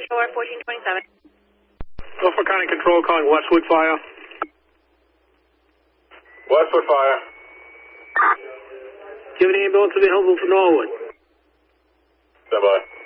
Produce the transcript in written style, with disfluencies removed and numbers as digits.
Shore, 1427. Norfolk County Control calling Westwood Fire. Westwood Fire. Do you have an ambulance available for Norwood? Stand by.